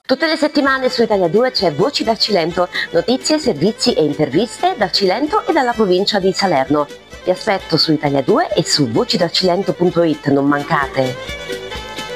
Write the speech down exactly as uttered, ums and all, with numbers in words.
Tutte le settimane su Italia due c'è Voci dal Cilento, notizie, servizi e interviste dal Cilento e dalla provincia di Salerno. Vi aspetto su Italia due e su voci dal cilento punto it, non mancate!